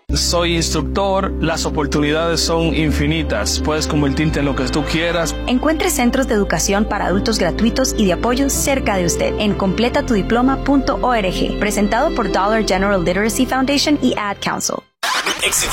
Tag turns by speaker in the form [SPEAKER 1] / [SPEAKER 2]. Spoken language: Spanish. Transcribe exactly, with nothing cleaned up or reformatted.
[SPEAKER 1] Soy instructor, las oportunidades son infinitas. Puedes convertirte en lo que tú quieras.
[SPEAKER 2] Encuentre centros de educación para adultos gratuitos y de apoyo cerca de usted en completa tu diploma punto org. Presentado por Dollar General Literacy Foundation y Ad Council.